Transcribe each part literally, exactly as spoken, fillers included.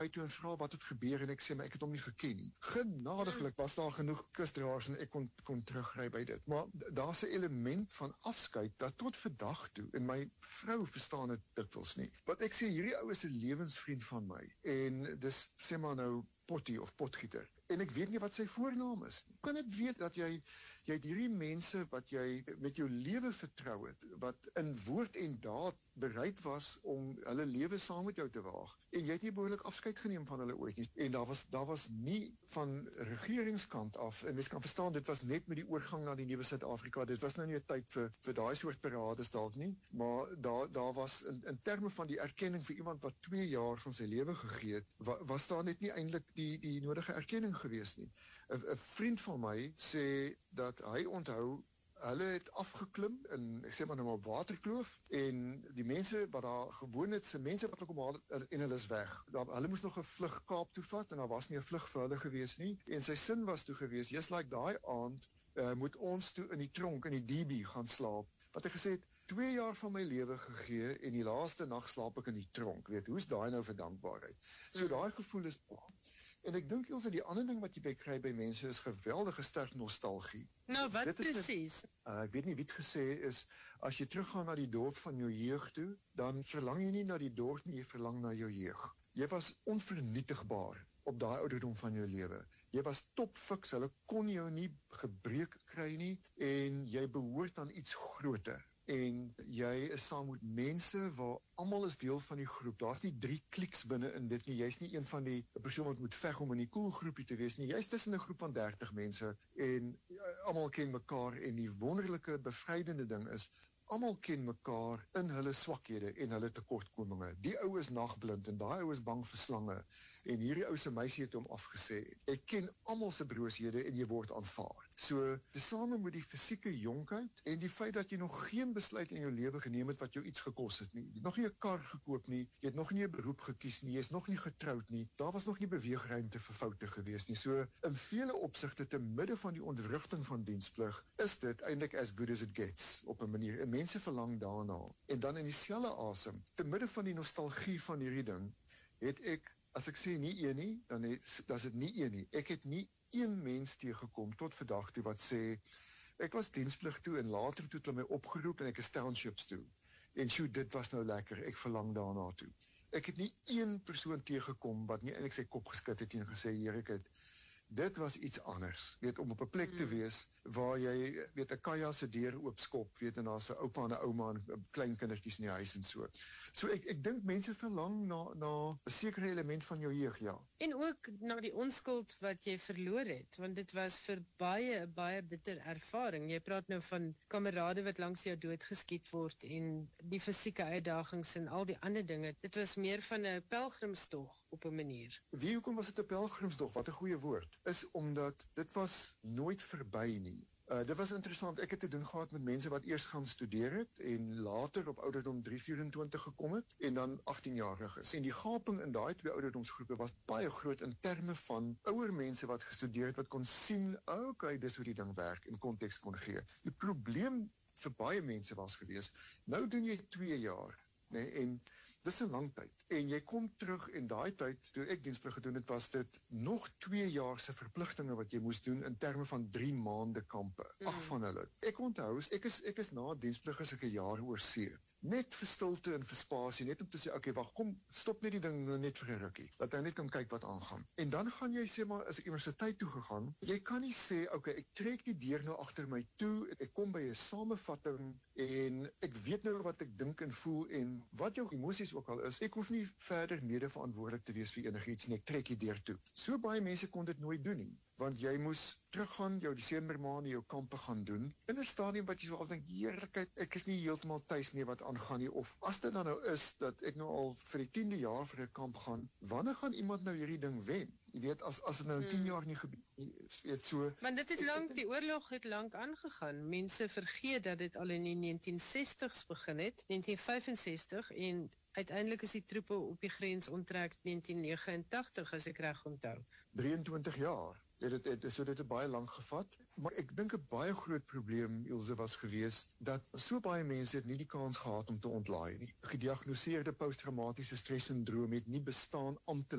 toe en vra wat het gebeur en ek sê, maar ek het hom nie geken nie. Genadiglik was daar genoeg kusdraers en ek kon, kon terugry by dit. Maar daar's 'n element van afskeid dat tot vandag toe, en my vrou verstaan dit dikwels nie. Wat ek sê, hierdie ou is 'n lewensvriend van my en dis sê maar nou Pottie of Potgieter. En ek weet nie wat sy voornaam is nie. Kan ek weet dat jy, jy het hierdie mense wat jy met jou lewe vertrou het, wat in woord en daad bereid was om hulle lewe saam met jou te waag. En jy het nie behoorlik afskeid geneem van hulle ooit nie. En daar was, daar was nie van regeringskant af, en mens kan verstaan, dit was net met die oorgang na die nuwe Suid-Afrika, dit was nou nie 'n tyd vir, vir daai soort parades dalk nie, maar daar, daar was, in, in terme van die erkenning vir iemand wat twee jaar van sy lewe gegee het, wa, was daar net nie eintlik die, die nodige erkenning gewees nie. 'n vriend van my sê dat hy onthou, hulle het afgeklim in, ek sê maar nou maar Waterkloof, en die mense wat daar gewoon het, se mense wat hulle kom haal, en hulle is weg. Daar, hulle moes nog 'n vlug Kaap toe vat, en daar was nie 'n vlug vir hulle gewees nie, en sy sin was toe gewees, just like daai aand, uh, moet ons toe in die tronk, in die D B gaan slaap, wat hy gesê het, twee jaar van my lewe gegee, en die laaste nag slaap ek in die tronk, weet, hoe is daai nou vir dankbaarheid? So daai gevoel is, en ek dink Ilse, die ander ding wat jy by kry by mense is geweldige sterk nostalgie. Nou, wat presies? Uh, ek weet nie wie het gesê is, as jy teruggaan na die dorp van jou jeug toe, dan verlang jy nie na die dorp nie, jy verlang na jou jeug. Jy was onvernietigbaar op daai ouderdom van jou lewe. Jy was topfiks, hulle kon jou nie gebreek kry nie, en jy behoort aan iets groter. En jy is saam met mense waar almal is deel van die groep. Daar's nie drie kliks binne in dit nie. Jy's nie een van die persoon wat moet veg om in die cool groepie te wees nie. Jy's tussen 'n groep van dertig mense en uh, almal ken mekaar, en die wonderlike bevrydende ding is, almal ken mekaar in hulle swakhede en hulle tekortkominge. Die ou is nagblind en daai ou is bang vir slange, en hierdie ou se meisie het hom afgesê. Ek ken almal se brooshede en jy word aanvaar. So, tesame met die fisieke jonkheid en die feit dat jy nog geen besluit in jou lewe geneem het wat jou iets gekos het nie. Jy het nog nie 'n kar gekoop nie, jy het nog nie 'n beroep gekies nie, jy is nog nie getroud nie. Daar was nog nie beweegruimte vir foute gewees nie. So, in vele opsigte te midde van die ontwrigting van diensplig, is dit eintlik as good as it gets op 'n manier. En mense verlang daarna. En dan in dieselfde asem, te midde van die nostalgie van hierdie ding, het ek, as ek sê nie een nie, dan het, dan is dit nie een nie. Ek het nie een mens teëgekom tot vandag toe wat sê, ek was diensplig toe en later toe het hulle my opgeroep en ek is townships toe. En sjoe, dit was nou lekker, ek verlang daarna toe. Ek het nie een persoon teëgekom wat nie eintlik sy kop geskit het en gesê, hier ek het, dit was iets anders, weet, om op 'n plek te wees, waar jy, weet, 'n kaja se deur oopskop, weet, en daar's 'n oupa en 'n ouma en klein kindertjies in die huis en so. So ek, ek dink mense verlang na, na 'n sekere element van jou jeug, ja. En ook na die onskuld wat jy verloor het, want dit was vir baie, baie bitter ervaring. Jy praat nou van kamerade wat langs jou doodgeskiet word, en die fisieke uitdagings en al die ander dinge. Dit was meer van 'n pelgrimstog op 'n manier. Wie, hoekom was dit 'n pelgrimstog? Wat 'n goeie woord. Is omdat dit was nooit verby nie. Uh, dit was interessant, ek het te doen gehad met mense wat eers gaan studeer het en later op ouderdom drie vyf-en-twintig gekom het en dan agtien-jarig is. En die gaping in daai twee ouderdomsgroepe was baie groot in terme van ouer mense wat gestudeer het, wat kon sien, okay, dis hoe die ding werk, en konteks kon gee. Die probleem vir baie mense was gewees, nou doen jy twee jaar, nee, en dis 'n lang tyd. En jy kom terug en daai tyd, toe ek diensplig gedoen het, was dit nog twee jaar se verpligtinge wat jy moes doen in terme van drie maande kampe. Mm. Ag van hulle. Ek onthou, ek is ek is na diensplig as ek 'n jaar oor see. Net vir stilte en vir spasie, net om te sê, okay, wag, kom, stop net die ding nou net vir 'n rukkie, dat hy net kan kyk wat aangaan. En dan gaan jy sê, maar as ek universiteit toe gegaan, jy kan nie sê, okay, ek trek die deur nou agter my toe, ek kom by 'n samevatting en ek weet nou wat ek dink en voel en wat jou emosies ook al is, ek hoef nie verder medeverantwoordelik te wees vir enigiets nie, ek trek die deur toe. So baie mense kon dit nooit doen nie, want jy moes teruggaan, jou Desember maand, jou kampe gaan doen, in 'n stadium wat jy so al dink, heerlikheid, ek is nie heeltemal tuis nie wat aangaan nie, of as dit dan nou is, dat ek nou al vir die tiende jaar vir 'n kamp gaan, wanneer gaan iemand nou hierdie ding wen? Jy weet, as, as het nou in tien jaar nie gebeur, weet so... Want dit het lang, die oorlog het lang aangegaan, mense vergeet dat dit al in die negentien sestigs begin het, negentien vyf-en-sestig, en uiteindelik is die troepe op die grens onttrek negentien negenentagtig, as ek reg onthou. drieëntwintig jaar. Ja, dit het so dit het baie lank gevat, maar ek dink 'n baie groot probleem, Ilse, was gewees dat so baie mense het nie die kans gehad om te ontlaai nie. Gediagnoseerde posttraumatiese stressyndroom het nie bestaan amptelik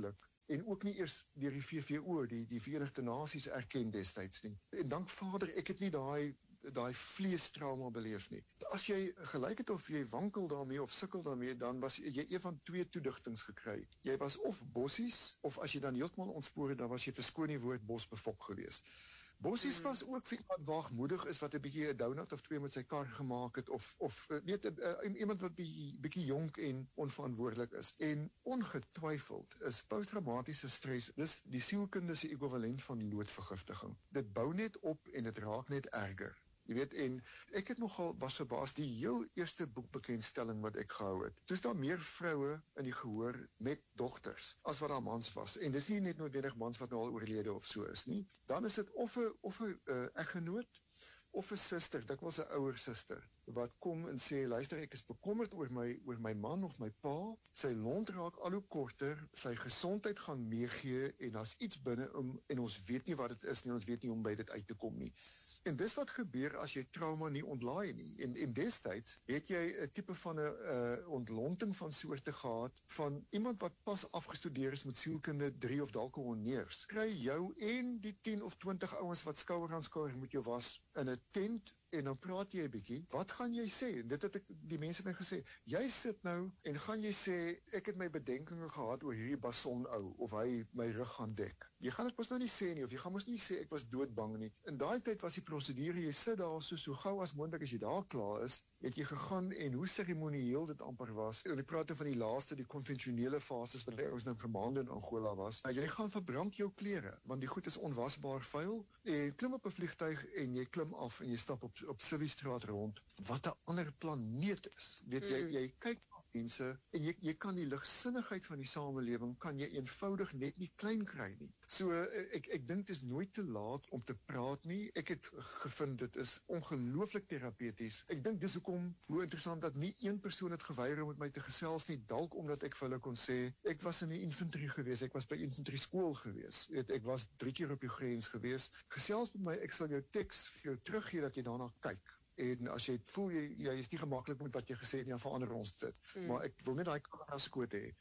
en ook nie eers deur die V V O, die die Verenigde Nasies erken destyds nie. En dank Vader, ek het nie daai daai vleestrauma beleef nie. As jy gelyk het of jy wankel daarmee of sukkel daarmee, dan was jy een van twee toedigtings gekry. Jy was of bossies, of as jy dan heeltemal ontspoor het, dan was jy verskoon die woord bosbefok gewees. Bossies mm. was ook vir wat waagmoedig is, wat 'n bietjie 'n donut of twee met sy kar gemaak het, of, of weet, uh, iemand wat bietjie, bietjie jonk en onverantwoordelik is. En ongetwyfeld is posttraumatiese stres, dis die sielkundige se ekwivalent van loodvergiftiging. Dit bou net op en dit raak net erger. Jy weet, en ek het nogal was verbaas, die heel eerste boekbekendstelling wat ek gehou het. Toe's daar meer vroue in die gehoor met dogters as wat daar mans was. En dis nie net noodwendig mans wat nou al oorlede of so is nie. Dan is dit of 'n of 'n uh, eggenoot of 'n suster, dikwels 'n ouer suster, wat kom en sê, luister, ek is bekommerd oor my oor my man of my pa. Sy lont raak al hoe korter, sy gesondheid gaan meegee en daar's iets binne om, en ons weet nie wat dit is nie, ons weet nie hoe om by dit uit te kom nie. En dis wat gebeur as jy trauma nie ontlaai nie. En, en destyds het jy 'n tipe van 'n uh, ontlonting van soorte gehad van iemand wat pas afgestudeer is met sielkunde drie of dalk honneurs. Kry jou en die tien of twintig ouens wat skouer aan skouer met jou was in 'n tent, en dan praat jy 'n bietjie. Wat gaan jy sê? Dit het ek die mense my gesê. Jy sit nou en gaan jy sê ek het my bedenkinge gehad oor hierdie bason ou of hy my rug gaan dek. Jy gaan dit mos nou nie sê nie, of jy gaan mos nie sê ek was doodbang nie. In daai tyd was die prosedure, jy sit daar so so gou as moontlik as jy daar klaar is, het jy gegaan en hoe seremonieel dit amper was. En ek praat van die laaste, die konvensionele fases wat ons nou vir maande in Angola was. Nou, jy gaan verbrand jou klere, want die goed is onwasbaar vuil, en klim op 'n vliegtuig en jy klim af en jy stap op op Civistraat rond, wat 'n ander planeet is. Weet jy, mm. jy kyk na mense, en jy, jy kan die ligsinnigheid van die samelewing, kan jy eenvoudig net nie klein kry nie. So, ek, ek dink dit is nooit te laat om te praat nie. Ek het gevind, dit is ongelooflik terapeuties. Ek dink dis hoekom, hoe interessant dat nie een persoon het geweier om met my te gesels nie, dalk omdat ek vir hulle kon sê, ek was in die infantry gewees, ek was by infantry skool gewees, ek, ek was drie keer op die grens gewees, gesels met my, ek sal jou teks vir jou teruggee dat jy daarna kyk. En as jy voel, jy, jy is nie gemaklik met wat jy gesê het, dan verander ons dit. Mm. Maar ek wil net daai kamera skoot hê.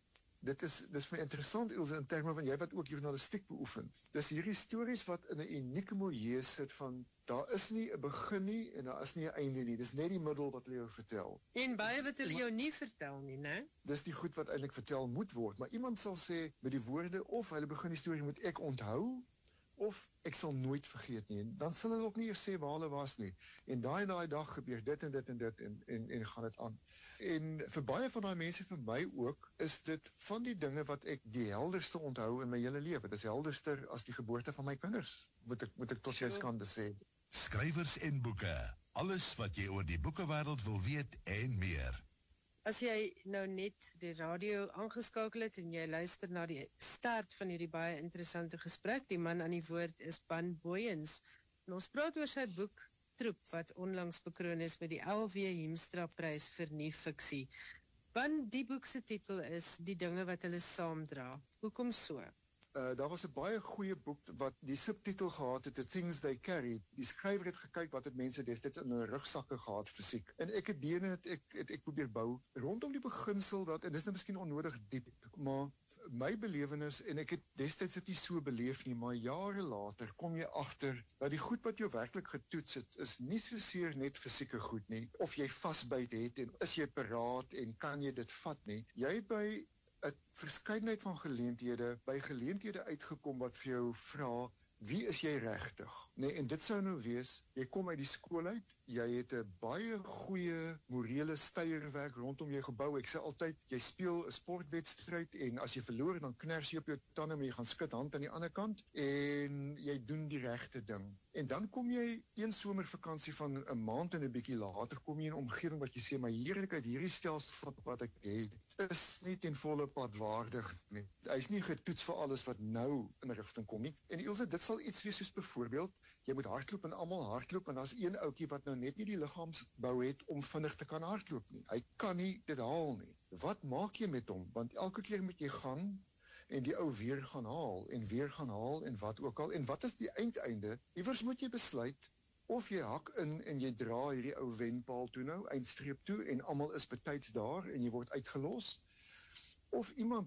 Dit is, dit is my interessant, Ilse, in terme van jy wat ook journalistiek beoefen. Dis hierdie stories wat in 'n unieke milieu sit van, daar is nie 'n begin nie, en daar is nie 'n einde nie. Dis net die middel wat hulle jou vertel. En baie wat hulle jou nie vertel nie, né? Dis die goed wat eintlik vertel moet word. Maar iemand sal sê, met die woorde, of hulle begin die storie moet ek onthou, of ek sal nooit vergeet nie, en dan sal hulle ook nie eers sê waar hulle was nie, en daai en daai dag gebeur dit en dit en dit, en, en, en gaan dit aan. En vir baie van daai mense, vir my ook, is dit van die dinge wat ek die helderste onthou in my hele lewe. Dit is helderster as die geboorte van my kinders, moet ek, moet ek tot jou skande sê. Skrywers en boeke, alles wat jy oor die boekewêreld wil weet en meer. As jy nou net die radio aangeskakel het en jy luister na die start van hierdie baie interessante gesprek, die man aan die woord is Ban Booyens. En ons praat oor sy boek Troep, wat onlangs bekroon is met die L W Hiemstra Prys vir nuwe fiksie. Ban, die boek se titel is Die dinge wat hulle saamdra. Hoekom so? Uh, daar was 'n baie goeie boek wat die subtitel gehad het, The Things They Carry. Die skrywer het gekyk wat het mense destyds in hulle rugsakke gehad fisiek. En ek het dene het ek het ek probeer bou rondom die beginsel dat, en dis nou miskien onnodig diep, maar my belewenis, en ek het destyds dit nie so beleef nie, maar jare later kom jy agter dat die goed wat jou werklik getoets het, is nie soseer net fisieke goed nie, of jy vasbyt het en is jy paraat en kan jy dit vat nie. Jy by 'n verskeidenheid van geleenthede, by geleenthede uitgekom wat vir jou vra, wie is jy regtig? Nee, en dit sou nou wees, jy kom uit die skool uit, jy het 'n baie goeie morele steierwerk rondom jou gebou. Ek sê altyd, jy speel 'n sportwedstryd en as jy verloor, dan kners jy op jou tande, maar jy gaan skud hand aan die ander kant en jy doen die regte ding. En dan kom jy een somervakansie van 'n maand en 'n bietjie later kom jy in 'n omgewing wat jy sê, maar heerlikheid, hierdie stelsel wat ek het, is nie ten volle padwaardig nie. Hy is nie getoets vir alles wat nou in 'n rigting kom nie. En Ilse, dit sal iets wees soos byvoorbeeld, jy moet hardloop en almal hardloop en daar's een ouetjie wat nou net nie die liggaamsbou het om vinnig te kan hardloop nie. Hy kan nie dit haal nie. Wat maak jy met hom? Want elke keer moet jy gaan en die ou weer gaan haal en weer gaan haal en wat ook al. En wat is die eindeinde? Iewers moet jy besluit of jy hak in en jy dra hierdie ou wenpaal toe nou, eindstreep toe en almal is betyds daar en jy word uitgelos. Of iemand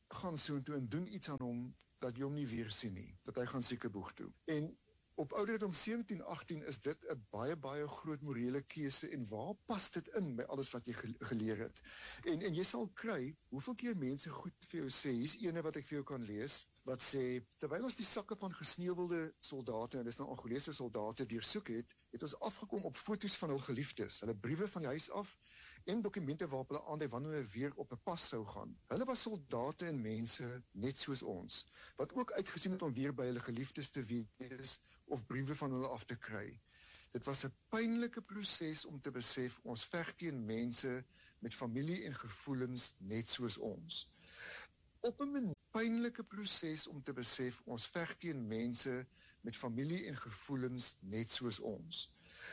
gaan soontoe en doen iets aan hom, dat jy hom nie weer sien nie, dat hy gaan Siekeboeg toe. En op ouderdom sewentien, agttien is dit 'n baie, baie groot morele keuse, en waar pas dit in by alles wat jy geleer het? En, en jy sal kry, hoeveel keer mense goed vir jou sê, hier's ene wat ek vir jou kan lees, wat sê, terwyl ons die sakke van gesneeuwelde soldate, en dis nou Angolese soldate, deursoek het, het ons afgekom op foto's van hul geliefdes, hulle briewe van die huis af, en dokumente waarop hulle aandui wanneer hulle weer op 'n pas sou gaan. Hulle was soldate en mense, net soos ons, wat ook uitgesien het om weer by hulle geliefdes te wees, of briewe van hulle af te kry. Dit was 'n pynlike proses om te besef, ons veg teen mense met familie en gevoelens net soos ons. Op 'n pynlike proses om te besef, ons veg teen mense met familie en gevoelens net soos ons.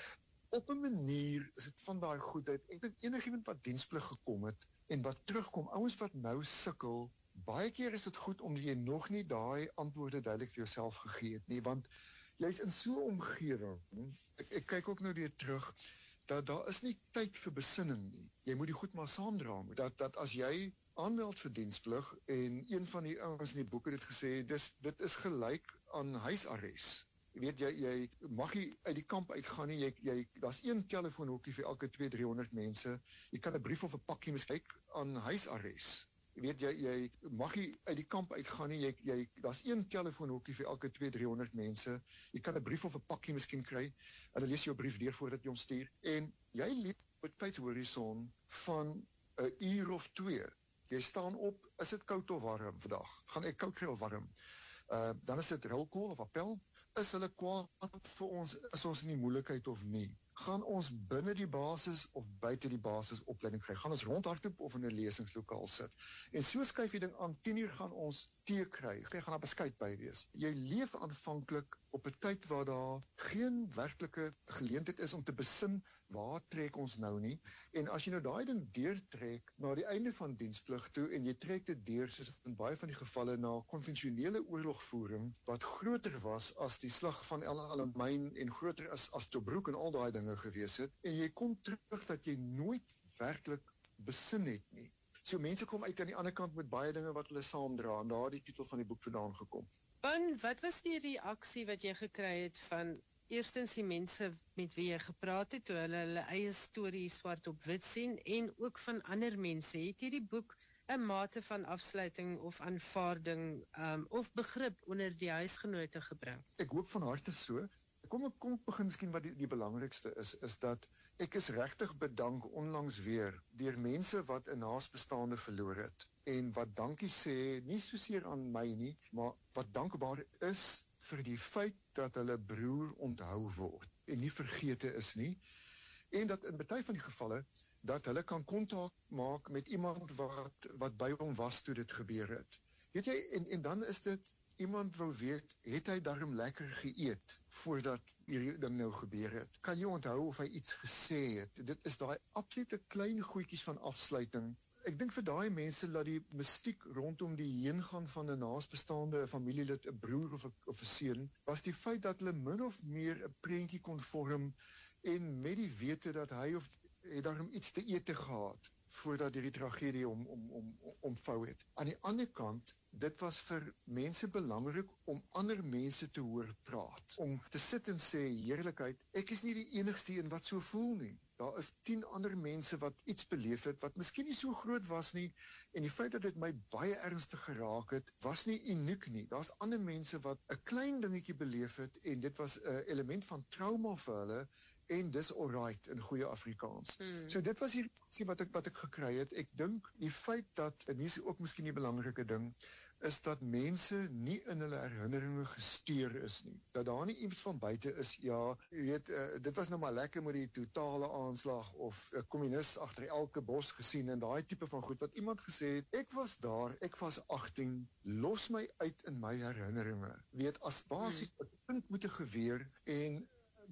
Op 'n manier is dit van daai goedheid, ek dink enigiemand wat diensplig gekom het, en wat terugkom, ouens wat nou sukkel, baie keer is dit goed om jy nog nie daai antwoorde duidelik vir jouself gegee het nie, want jy is in so 'n omgewing, ek, ek kyk ook nou weer terug, dat daar is nie tyd vir besinning nie. Jy moet die goed maar saamdra, dat, dat as jy aanmeld vir diensplig, en een van die ouens in die boek het dit gesê, dis, dit is gelyk aan huisarrest. Jy weet, jy, jy mag nie uit die kamp uitgaan nie, jy, jy, daar's een telefoonhokkie vir elke twee, driehonderd mense, jy kan 'n brief of 'n pakkie miskyk aan huisarrest. Jy weet, jy, jy mag nie uit die kamp uitgaan nie, jy, jy, daar's een telefoonhokkie vir elke twee, driehonderd mense, jy kan 'n brief of 'n pakkie miskien kry, hulle lees jou brief deur voordat jy hom stuur, en jy leef op 'n tydshorison van 'n uur of twee. Jy staan op, is dit koud of warm vandag? Gaan ek koud kry of warm? Uh, dan is dit rollcall of appel. Is hulle kwaad vir ons, is ons in die moeilikheid of nie? Gaan ons binne die basis of buite die basis opleiding kry? Gaan ons rondhardloop of in 'n lesingslokaal sit? En so skuif jy ding aan, tien uur gaan ons tee kry, jy gaan daar beskuit by wees. Jy leef aanvanklik op 'n tyd waar daar geen werklike geleentheid is om te besin, waar trek ons nou nie? En as jy nou daai ding deurtrek na die einde van diensplig toe, en jy trek dit deur, soos in baie van die gevalle, na konvensionele oorlogvoering, wat groter was as die slag van El Alamein, en groter as, as Tobruk en al daai dinge gewees het, en jy kom terug dat jy nooit werklik besin het nie. So mense kom uit aan die ander kant met baie dinge wat hulle saamdra, en daar het die titel van die boek vandaan gekom. Pan, wat was die reaksie wat jy gekry het van eerstens die mense met wie jy gepraat het, toe hulle hulle eie storie swart op wit sien, en ook van ander mense? Het hierdie boek 'n mate van afsluiting of aanvaarding um, of begrip onder die huisgenote gebring? Ek hoop van harte so. Kom ek kom begin miskien wat die, die belangrikste is, is dat ek is regtig bedank onlangs weer deur mense wat 'n naasbestaande verloor het, en wat dankie sê, nie soseer aan my nie, maar wat dankbaar is vir die feit dat hulle broer onthou word, en nie vergete is nie, en dat in baie van die gevalle, dat hulle kan kontak maak met iemand wat, wat by hom was toe dit gebeur het. Weet jy, en, en dan is dit, iemand wou weet, het hy daarom lekker geëet, voordat hierdie ding nou gebeur het? Kan jy onthou of hy iets gesê het? Dit is daai absolute klein goedjies van afsluiting. Ek dink vir daai mense, dat die mystiek rondom die heengaan van 'n naasbestaande, 'n familielid, 'n broer of 'n of 'n seun, was die feit dat hulle min of meer 'n prentjie kon vorm, en met die wete dat hy of het daarom iets te ete gehad, voordat die tragedie om, om, om, omvou het. Aan die ander kant, dit was vir mense belangrik om ander mense te hoor praat, om te sit en sê, heerlikheid, ek is nie die enigste een wat so voel nie. Daar is tien ander mense wat iets beleef het, wat miskien nie so groot was nie, en die feit dat dit my baie ernstig geraak het, was nie uniek nie. Daar's ander mense wat 'n klein dingetjie beleef het, en dit was 'n element van trauma vir hulle, en dis alright in goeie Afrikaans. Hmm. So dit was hier wat ek, wat ek gekry het. Ek dink die feit dat, en hier is ook miskien die belangrike ding, is dat mense nie in hulle herinneringe gesteer is nie. Dat daar nie iets van buite is, ja, jy weet, uh, dit was nou maar lekker met die totale aanslag, of 'n kommunis agter elke bos gesien, en daai tipe van goed, wat iemand gesê het, ek was daar, ek was agttien, los my uit in my herinneringe. Weet, as basis 'n punt moet 'n geweer, en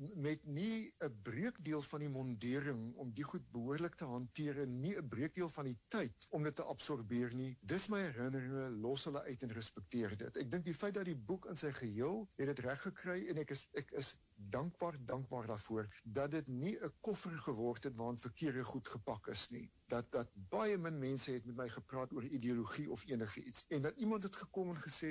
met nie 'n breekdeel van die mondering om die goed behoorlik te hanteer en nie 'n breekdeel van die tyd om dit te absorbeer nie. Dis my herinneringe, los hulle uit en respekteer dit. Ek dink die feit dat die boek in sy geheel het dit reg gekry en ek is ek is dankbaar, dankbaar daarvoor dat dit nie 'n koffer geword het waarin verkeerde goed gepak is nie. Dat dat baie min mense het met my gepraat oor ideologie of enige iets en dat iemand het gekom en gesê